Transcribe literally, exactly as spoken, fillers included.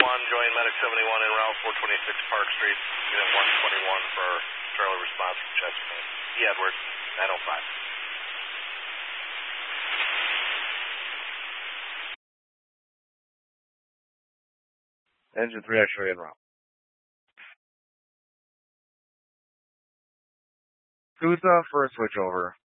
one, join Medic seventy-one en route, four twenty-six Park Street, unit one twenty-one for Charlie response from Chesapeake. E. Edward, nine oh five. Engine three X-ray en route. Kusa, first switch over.